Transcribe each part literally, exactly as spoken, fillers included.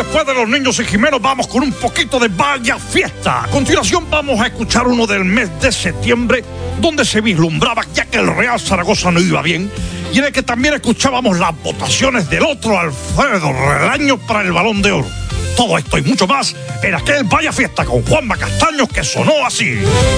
después de Los Niños y Jimeno vamos con un poquito de Vaya Fiesta. A continuación vamos a escuchar uno del mes de septiembre, donde se vislumbraba ya que el Real Zaragoza no iba bien, y en el que también escuchábamos las votaciones del otro Alfredo Relaño para el Balón de Oro. Todo esto y mucho más en aquel Vaya Fiesta con Juanma Castaños, que sonó así.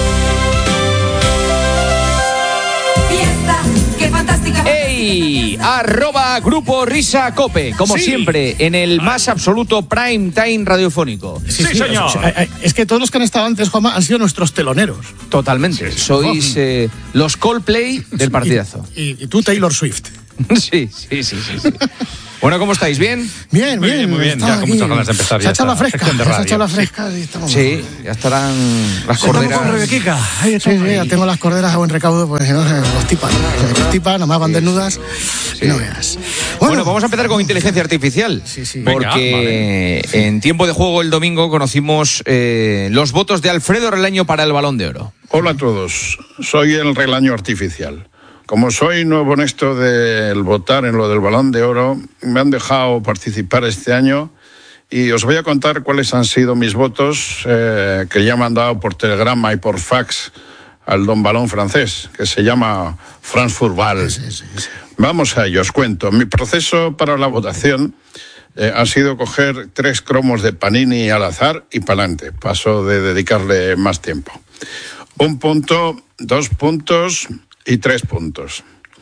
Fiesta, qué fantástica. ¡Ey! Arroba Grupo Risa Cope, como Sí. siempre, en el más absoluto prime time radiofónico. Sí, sí, señor. o sea, Es que todos los que han estado antes, Juanma, han sido nuestros teloneros. Totalmente. Sois eh, los Coldplay del partidazo. Y, y tú, Taylor Swift. Sí, sí, sí, sí, sí. Bueno, ¿cómo estáis? ¿Bien? Bien, Muy bien. bien, muy bien. estamos Ya con aquí. muchas ganas de empezar Se ya ha echado la esta fresca. sección de Se ha radio, echado la sí. fresca y estamos. Sí, ya estarán las Estamos corderas. con Rebequica. Sí, sí, ya tengo las corderas a buen recaudo, pues si no, se constipan. Se constipan, nomás van desnudas y no veas. Bueno, vamos a empezar con inteligencia artificial. Sí, sí. Porque Venga, en tiempo de juego el domingo conocimos eh, los votos de Alfredo Relaño para el Balón de Oro. Hola a todos, soy el Relaño Artificial. Como soy nuevo en esto del votar en lo del Balón de Oro, me han dejado participar este año y os voy a contar cuáles han sido mis votos eh, que ya me han dado por telegrama y por fax al don Balón francés, que se llama France Football. Sí, sí, sí. Vamos a ello, os cuento. Mi proceso para la votación eh, ha sido coger tres cromos de Panini al azar y pa'lante. Paso de dedicarle más tiempo. Un punto, dos puntos y tres puntos.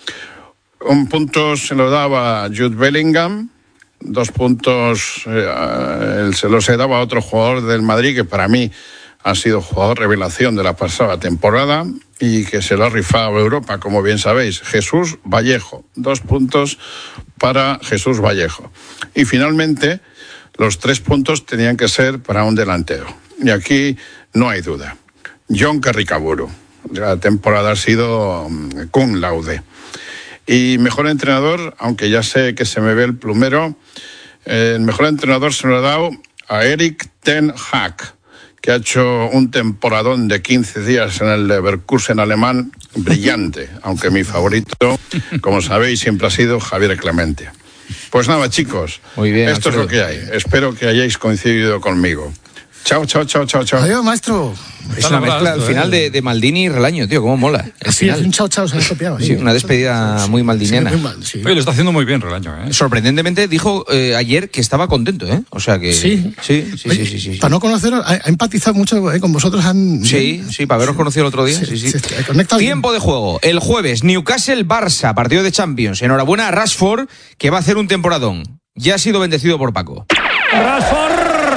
Un punto se lo daba a Jude Bellingham, dos puntos eh, se los he dado a otro jugador del Madrid que para mí ha sido jugador revelación de la pasada temporada y que se lo ha rifado a Europa, como bien sabéis, Jesús Vallejo. Dos puntos para Jesús Vallejo. Y finalmente, los tres puntos tenían que ser para un delantero. Y aquí no hay duda. John Carricaburu. La temporada ha sido cum laude. Y mejor entrenador, aunque ya sé que se me ve el plumero, eh, el mejor entrenador se lo ha dado a Erik ten Hag, que ha hecho un temporadón de quince días en el Leverkusen alemán brillante, aunque mi favorito, como sabéis, siempre ha sido Javier Clemente. Pues nada, chicos, Muy bien, esto Alfredo. es lo que hay. Espero que hayáis coincidido conmigo. Chao, chao, chao, chao, chao. Adiós, maestro. Es una mezcla al final de, de Maldini y Relaño, tío, cómo mola. El Sí, es final. un chao chao, se ha copiado. Sí, una despedida muy maldiniana. Sí, muy mal, sí. Oye, lo está haciendo muy bien Relaño, ¿eh? Sorprendentemente dijo eh, ayer que estaba contento, ¿eh? O sea que... Sí. Sí, sí, Oye, sí, sí, sí, sí. Para no conoceros, ha, ha empatizado mucho eh, con vosotros. Han, Sí, sí, para haberos conocido el otro día. Sí, sí. Se- se conecta bien. Tiempo de juego. El jueves, Newcastle-Barça, partido de Champions. Enhorabuena a Rashford, que va a hacer un temporadón. Ya ha sido bendecido por Paco. Rashford.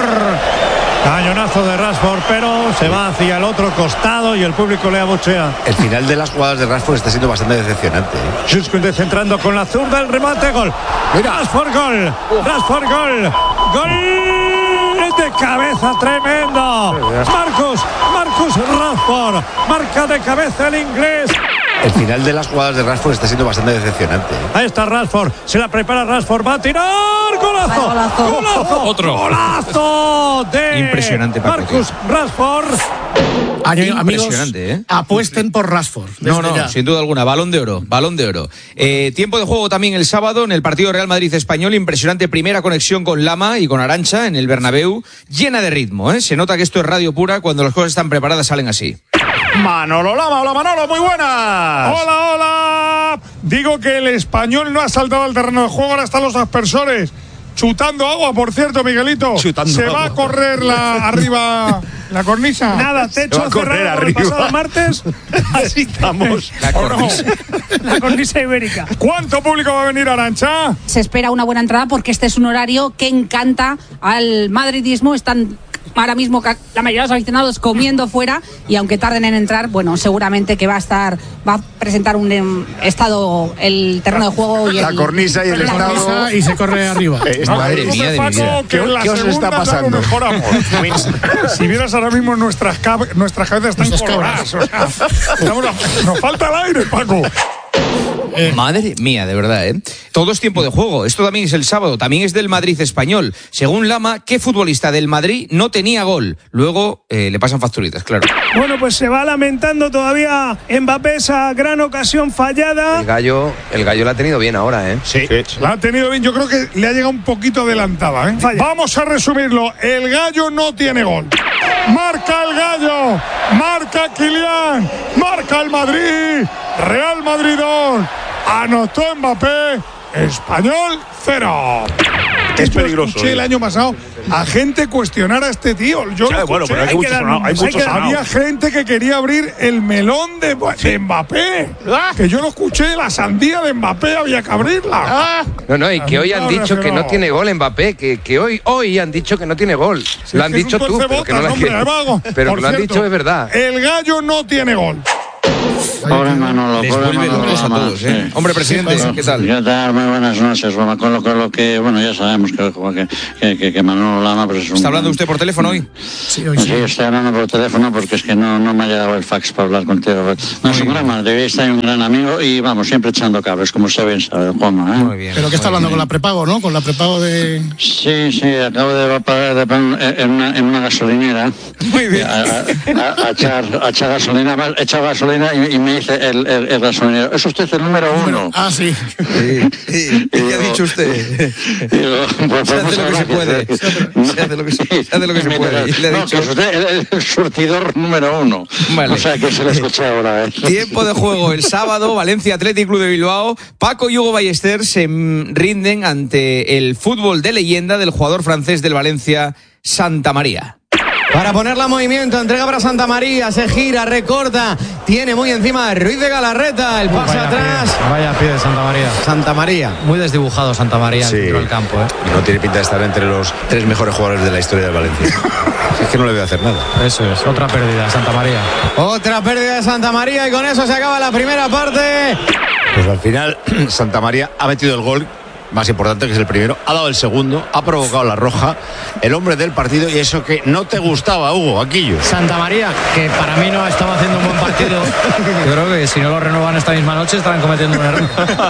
Cañonazo de Rashford, pero se va hacia el otro costado y el público le abuchea. El final de las jugadas de Rashford está siendo bastante decepcionante, ¿eh? Juskunde centrando con la zurda, el remate, gol. Rashford, gol. Rashford, gol. Gol de cabeza, tremendo. Marcus, Marcus Rashford. Marca de cabeza el inglés. El final de las jugadas de Rashford está siendo bastante decepcionante, ¿eh? Ahí está Rashford, se la prepara Rashford, va a tirar, golazo, Golazo. golazo, Otro. golazo de Impresionante, Paco, Marcus Rashford. Amigos, Impresionante, ¿eh? apuesten por Rashford. No, desde no, ya. sin duda alguna. Balón de oro, balón de oro. Eh, tiempo de juego también el sábado en el partido Real Madrid-Español. Impresionante primera conexión con Lama y con Arantxa en el Bernabéu. Llena de ritmo, ¿eh? Se nota que esto es radio pura. Cuando las cosas están preparadas salen así. Manolo Lama, hola Manolo, muy buenas. Hola, hola. Digo que el Español no ha saltado al terreno de juego, ahora están los aspersores chutando agua, por cierto, Miguelito. Chutando Se agua. va a correr la arriba la cornisa. Nada, techo va a correr cerrado por el arriba. pasado martes. Así estamos. La ¿O no? cornisa. La cornisa ibérica. ¿Cuánto público va a venir a Arantxa? Se espera una buena entrada porque este es un horario que encanta al madridismo. Están ahora mismo ca- la mayoría de los aficionados comiendo fuera y aunque tarden en entrar, bueno, seguramente que va a estar, va a presentar un em, estado el terreno de juego y La el- cornisa y el la estado. cornisa. Y se corre arriba. Eh, es- Madre Dice mía de mi Paco vida. que ¿Qué- en la qué os está segunda ya pasando? lo mejoramos. Si vieras ahora mismo nuestras, cab- nuestras cabezas están Nuestras coloradas. O sea, estamos a- nos falta el aire, Paco. Eh. Madre mía, de verdad, ¿eh? Todo es tiempo de juego. Esto también es el sábado, también es del Madrid español. Según Lama, ¿qué futbolista del Madrid no tenía gol? Luego eh, le pasan facturitas, claro. Bueno, pues se va lamentando todavía Mbappé esa gran ocasión fallada. El gallo, el gallo la ha tenido bien ahora, ¿eh? Sí, la ha tenido bien. Yo creo que le ha llegado un poquito adelantada, ¿eh? Falla. Vamos a resumirlo. El gallo no tiene gol. Marca el gallo. Marca Kylian. Marca el Madrid. Real Madrid dos. Anotó Mbappé. Español cero. Es Yo peligroso. Escuché ¿eh? el año pasado a gente cuestionar a este tío. Yo Sí, lo bueno, escuché. pero hay, Hay muchos que dar- sonados, hay hay muchos que- sonados. había gente que quería abrir el melón de, de Mbappé. Que yo lo escuché, la sandía de Mbappé había que abrirla. No, no, y que hoy han No, dicho no, que no. no tiene gol Mbappé, que, que hoy, hoy han dicho que no tiene gol. Si Lo es han que es dicho un tú, pero que no lo, torcebotas, hombre, vago. pero Por que lo han cierto, dicho es verdad. El gallo no tiene gol. Pobre Manolo, Les pobre vuelve Manolo locos a Lama, todos, ¿eh? sí. Hombre, presidente, Sí, ¿qué tal? ¿Qué tal? Muy buenas noches. Bueno, con lo, con lo que, bueno, ya sabemos que, que, que, que Manolo Lama pues es un... ¿Está hablando usted por teléfono hoy? Sí, hoy Sí, sí. estoy hablando por teléfono porque es que no, no me ha llegado el fax para hablar contigo. No, es un gran madridista y un gran amigo y vamos, siempre echando cables, como usted bien sabe, Juanma, ¿eh? Muy bien. Pero que está hablando con la prepago, ¿no? Con la prepago de... Sí, sí, acabo de pagar de, de, en, una, en una gasolinera. Muy bien. A, a, a, echar, a echar gasolina, he echado gasolina y, y me dice el, el, el gasolinero, ¿es usted el número uno? Ah, sí. ¿Y qué ha dicho usted? Digo, pues, Se hace muchas lo que se gracias. puede. Se hace lo que se, se hace lo que se puede. Y le ha No, dicho, que es usted el, el surtidor número uno. Vale. O sea, que se le escucha ahora. ¿eh? tiempo de juego el sábado, Valencia Athletic Club de Bilbao. Paco y Hugo Ballester se mm, rinden ante el fútbol de leyenda del jugador francés del Valencia, Santa María. Para ponerla en movimiento, entrega para Santa María, se gira, recorta, tiene muy encima Ruiz de Galarreta, el pase Vaya atrás. Pie, vaya pie de Santa María. Santa María. Muy desdibujado Santa María Sí. dentro del campo, ¿eh? Y no tiene pinta de estar entre los tres mejores jugadores de la historia del Valencia. Es que no le voy a hacer nada. Eso es, otra pérdida, Santa María. Otra pérdida de Santa María y con eso se acaba la primera parte. Pues al final, Santa María ha metido el gol más importante, que es el primero, ha dado el segundo, ha provocado la roja, el hombre del partido, y eso que no te gustaba, Hugo, Aquillo. Santa María, que para mí no estaba haciendo un buen partido. Yo creo que si no lo renovan esta misma noche estarán cometiendo un error.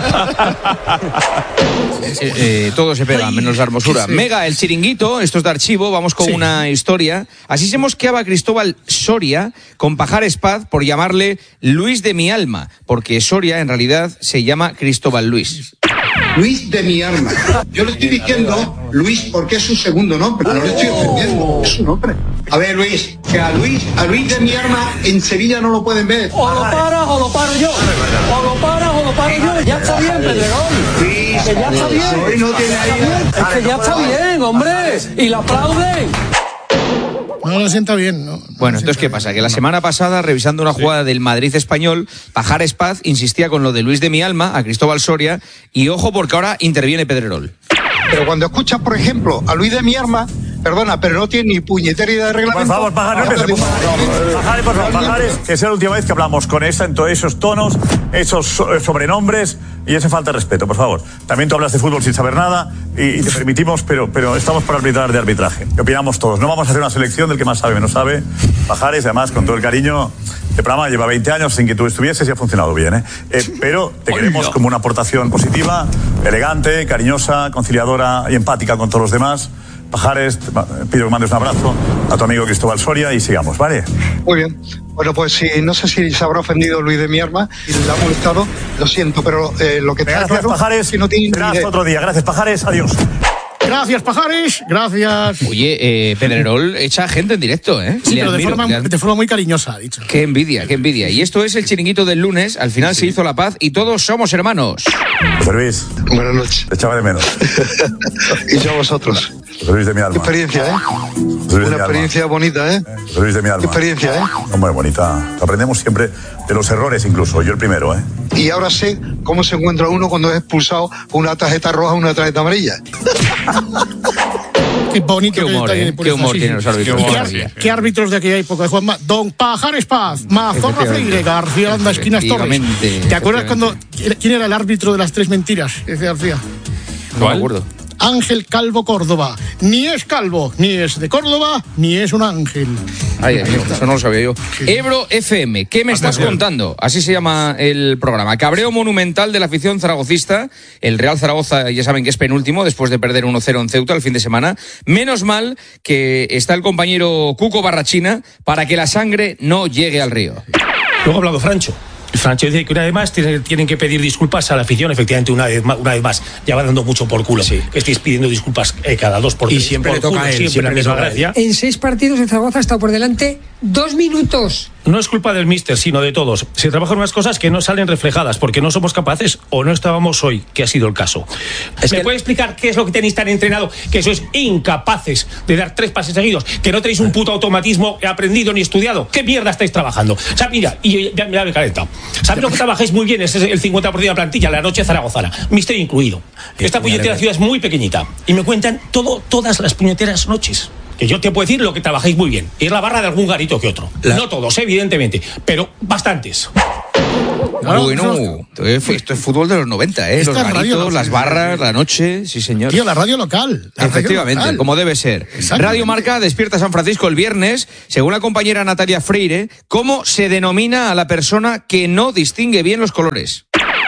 Eh, eh, todo se pega, menos la hermosura. Sí. Mega, el chiringuito, esto es de archivo, vamos con Sí. una historia. Así se mosqueaba Cristóbal Soria con Pajar Espaz por llamarle Luis de mi alma, porque Soria en realidad se llama Cristóbal Luis. Luis de mi alma. Yo le estoy diciendo Luis porque es su segundo nombre, no le estoy ofendiendo, es su nombre. A ver, Luis, que a Luis, a Luis de mi alma en Sevilla no lo pueden ver. O lo paras o lo paro yo. O lo paras o lo paro yo. Ya está bien, Pedregón. Luis, Que ya está bien. hoy no tiene ahí. Es que ya está bien, hombre. Y la aplauden. No lo sienta bien, ¿no? Bueno, entonces, ¿qué pasa? Que la semana pasada, revisando una jugada del Madrid español, Pajar Espaz insistía con lo de Luis de mi alma a Cristóbal Soria, y ojo porque ahora interviene Pedrerol. Pero cuando escuchas, por ejemplo, a Luis de mi alma, perdona, pero no tiene ni puñetera idea de reglamento. Por favor, Pajares, no empecemos. Pajares, por favor, Pajares, que sea la última vez que hablamos con esa, en todos esos tonos, esos so- sobrenombres y esa falta de respeto, por favor. También tú hablas de fútbol sin saber nada y, y te permitimos, pero, pero estamos para arbitrar de arbitraje. ¿Qué opinamos todos? No vamos a hacer una selección del que más sabe, menos sabe. Pajares, además, con todo el cariño, el programa lleva veinte años sin que tú estuvieses y ha funcionado bien, ¿eh? Eh, pero te queremos como una aportación positiva, elegante, cariñosa, conciliadora y empática con todos los demás. Pajares, te pido que mandes un abrazo a tu amigo Cristóbal Soria y sigamos, ¿vale? Muy bien. Bueno, pues sí, no sé si se habrá ofendido Luis de mi alma y le ha molestado, lo siento, pero eh, lo que está Gracias, claro Pajares. es que no tiene ni Será idea. hasta otro día. Gracias, Pajares. Adiós. Gracias, Pajares. Gracias. Oye, eh, Pedrerol echa gente en directo, ¿eh? Sí, Le pero de admiro, forma, le admiro. de forma muy cariñosa, ha dicho. Qué envidia, qué envidia. Y esto es el chiringuito del lunes. Al final se hizo la paz y todos somos hermanos. José Luis, Buenas noches. te echaba de menos. Y yo a vosotros. José Luis de mi Qué alma. experiencia, ¿eh? José Luis de Una mi alma. experiencia bonita, ¿eh? José Luis de mi alma. Qué experiencia, ¿eh? Hombre, bonita. Aprendemos siempre de los errores, incluso. Yo el primero, ¿eh? Y ahora sé cómo se encuentra uno cuando es expulsado con una tarjeta roja o una tarjeta amarilla. Qué bonito. Qué humor, detalle ¿eh? de Qué pureza, humor sí, tienen sí. los árbitros. ¿Qué, Qué ar- humor. qué árbitros de aquella época, Juanma? Don Pajares Paz, Mazorra Freire, García Landa, Esquinas Torres. Efectivamente, ¿Te acuerdas cuando efectivamente. quién era el árbitro de las tres mentiras? Ese García. No me acuerdo. Ángel Calvo Córdoba. Ni es calvo, ni es de Córdoba, ni es un ángel. Ay, amigo, eso no lo sabía yo. Ebro F M, ¿qué me estás contando? Así se llama el programa. Cabreo monumental de la afición zaragocista. El Real Zaragoza, ya saben que es penúltimo después de perder uno cero en Ceuta el fin de semana. Menos mal que está el compañero Cuco Barrachina para que la sangre no llegue al río. Luego ha hablado Francho. Francho dice que una vez más tienen que pedir disculpas a la afición, efectivamente, una vez más, una vez más. Ya va dando mucho por culo. Sí. Que estéis pidiendo disculpas eh, cada dos por tres. Y siempre por le toca culo, a él. Siempre, Siempre la le misma toca a él. gracia. En seis partidos el Zaragoza ha estado por delante dos minutos. No es culpa del míster, sino de todos. Se trabajan unas cosas que no salen reflejadas porque no somos capaces o no estábamos hoy, que ha sido el caso. Es ¿Me que... puede explicar qué es lo que tenéis tan entrenado? Que sois incapaces de dar tres pases seguidos, que no tenéis un puto automatismo aprendido ni estudiado. ¿Qué mierda estáis trabajando? O sea, mira, y ya, ya me he calentado. ¿Sabes lo que trabajáis muy bien? Ese es el cincuenta por ciento de la plantilla, la noche zaragozana. Míster incluido. Esta puñetera ciudad es muy pequeñita. Y me cuentan todo, todas las puñeteras noches. Que yo te puedo decir lo que trabajáis muy bien. Ir la barra de algún garito que otro. La... No todos, evidentemente, pero bastantes. Claro, bueno, eso... esto es fútbol de los noventa, ¿eh? Los garitos, las barras, la noche, sí señor. Tío, la radio local. La Efectivamente, radio local. Como debe ser. Radio Marca despierta San Francisco el viernes, según la compañera Natalia Freire, ¿cómo se denomina a la persona que no distingue bien los colores?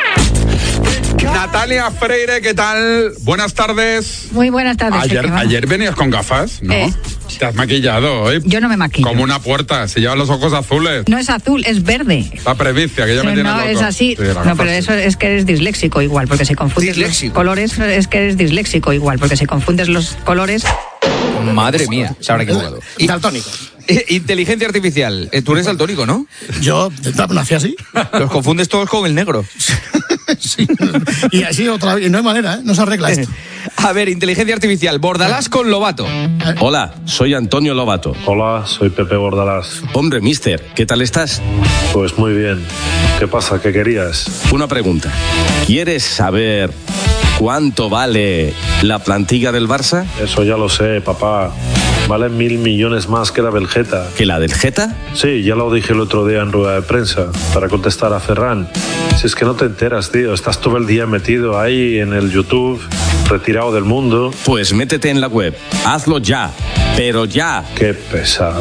Natalia Freire, ¿qué tal? Buenas tardes. Muy buenas tardes. Ayer, ayer venías con gafas, ¿no? Eh. Te has maquillado hoy. Yo no me maquillo. Como una puerta, se llevan los ojos azules. No es azul, es verde. La previcia, que ya me tiene No, loco. es así. Sí, no, pero eso es que eres disléxico igual, porque se confunden los colores. Es que eres disléxico igual, porque se confundes los colores. Madre mía, se habrá equivocado. Y daltónico. Inteligencia artificial. Tú eres daltónico, ¿no? Yo nací así. Los confundes todos con el negro. Sí. Y así otra vez. No hay manera, ¿eh? No se arregla esto. A ver, inteligencia artificial. Bordalás con Lobato. Hola, soy Antonio Lobato. Hola, soy Pepe Bordalás. Hombre, mister, ¿qué tal estás? Pues muy bien. ¿Qué pasa? ¿Qué querías? Una pregunta. ¿Quieres saber cuánto vale la plantilla del Barça? Eso ya lo sé, papá. Vale mil millones más que la del Geta. ¿Que la del Geta? Sí, ya lo dije el otro día en rueda de prensa, para contestar a Ferran. Si es que no te enteras, tío. Estás todo el día metido ahí en el YouTube, retirado del mundo. Pues métete en la web. Hazlo ya. Pero ya. Qué pesado.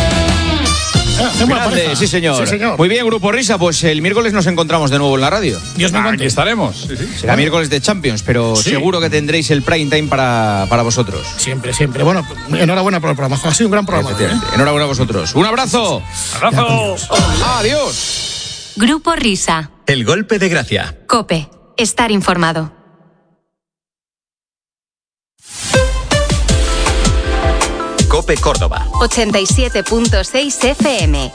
Grande, sí señor. sí, señor. Muy bien, Grupo Risa, pues el miércoles nos encontramos de nuevo en la radio. Dios me Aquí estaremos. Sí, sí. Será miércoles de Champions, pero sí. Seguro que tendréis el prime time para, para vosotros. Siempre, siempre. Bueno, enhorabuena por el programa. Ha sido un gran programa. ¿eh? Enhorabuena a vosotros. Un abrazo. Abrazo. Adiós. Grupo Risa. El golpe de gracia. COPE. Estar informado. COPE Córdoba. ochenta y siete punto seis F M.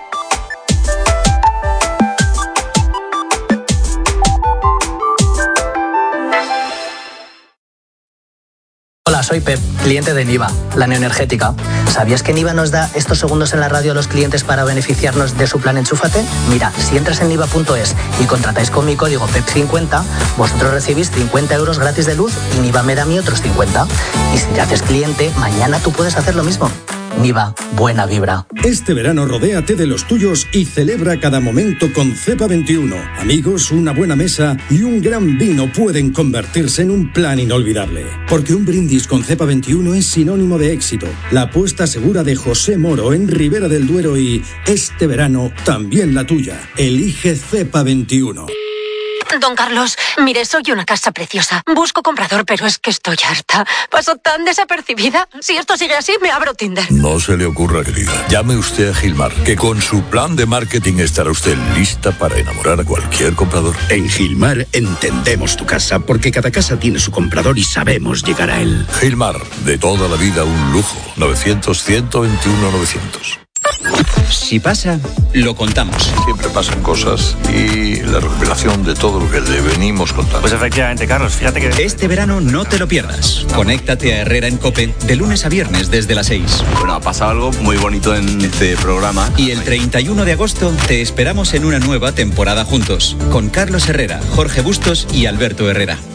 Hola, soy Pep, cliente de Niva, la neoenergética. ¿Sabías que Niva nos da estos segundos en la radio a los clientes para beneficiarnos de su plan Enchúfate? Mira, si entras en niva punto es y contratáis con mi código P E P cincuenta, vosotros recibís cincuenta euros gratis de luz y Niva me da a mí otros cincuenta. Y si te haces cliente, mañana tú puedes hacer lo mismo. Niva, buena vibra. Este verano rodéate de los tuyos y celebra cada momento con Cepa veintiuno. Amigos, una buena mesa y un gran vino pueden convertirse en un plan inolvidable. Porque un brindis con Cepa veintiuno es sinónimo de éxito. La apuesta segura de José Moro en Ribera del Duero y este verano también la tuya. Elige Cepa veintiuno. Don Carlos, mire, soy una casa preciosa. Busco comprador, pero es que estoy harta. Paso tan desapercibida. Si esto sigue así, me abro Tinder. No se le ocurra, querida. Llame usted a Gilmar, que con su plan de marketing estará usted lista para enamorar a cualquier comprador. En Gilmar entendemos tu casa, porque cada casa tiene su comprador y sabemos llegar a él. Gilmar, de toda la vida un lujo. novecientos, ciento veintiuno, novecientos. Si pasa, lo contamos. Siempre pasan cosas y la recopilación de todo lo que le venimos contando. Pues efectivamente, Carlos, fíjate que... Este verano no te lo pierdas. Conéctate a Herrera en COPE de lunes a viernes desde las seis. Bueno, ha pasado algo muy bonito en este programa. Y el treinta y uno de agosto te esperamos en una nueva temporada juntos, con Carlos Herrera, Jorge Bustos y Alberto Herrera.